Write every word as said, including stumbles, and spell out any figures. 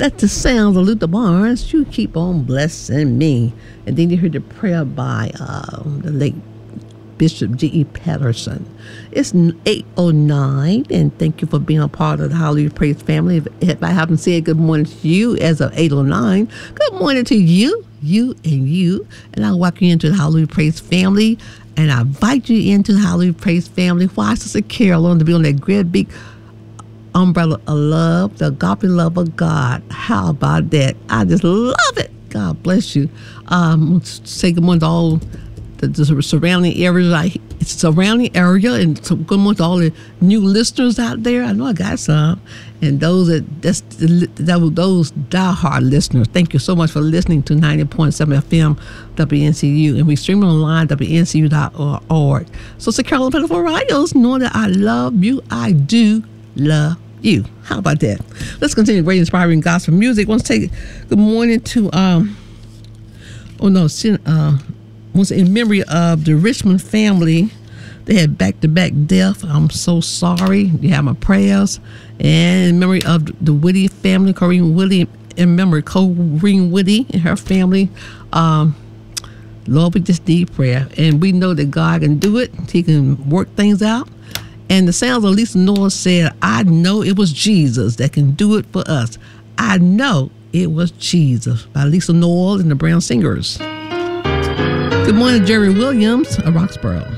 That's the sounds of Luther Barnes. You keep on blessing me. And then you heard the prayer by uh, the late Bishop G E Patterson. It's eight oh nine, and thank you for being a part of the Hallelujah Praise family. If, if I haven't said good morning to you as of eight oh nine, good morning to you, you, and you. And I'll welcome you into the Hallelujah Praise family, and I invite you into the Hallelujah Praise family. Why, Sister Carolyn, to be on that great big umbrella of love, the agape love of God. How about that? I just love it. God bless you. Um, say good morning to all the, the surrounding areas. Like it's surrounding area, and so good morning to all the new listeners out there. I know I got some, and those that that's that those diehard listeners. Thank you so much for listening to ninety point seven F M W N C U, and we stream online W N C U dot org. So, Sister Carolyn Pettiford Rios, knowing that I love you, I do love you. How about that? Let's continue great inspiring gospel music. Want to take good morning to um oh no uh was in memory of the Richmond family. They had back-to-back death. I'm so sorry. You have my prayers. And in memory of the Whitty family, Corrine Whitty, in memory Corrine Whitty and her family. Um, Lord, we just need prayer, and we know that God can do it. He can work things out. And the sounds of Lisa Noel said, I know it was Jesus that can do it for us. I know it was Jesus, by Lisa Noel and the Brown Singers. Good morning, Jerry Williams of Roxborough.